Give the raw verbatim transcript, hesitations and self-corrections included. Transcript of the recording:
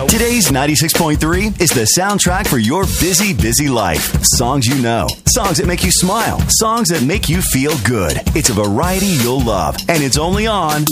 Today's ninety-six point three is the soundtrack for your busy, busy life. Songs you know, songs that make you smile, songs that make you feel good. It's a variety you'll love, and it's only on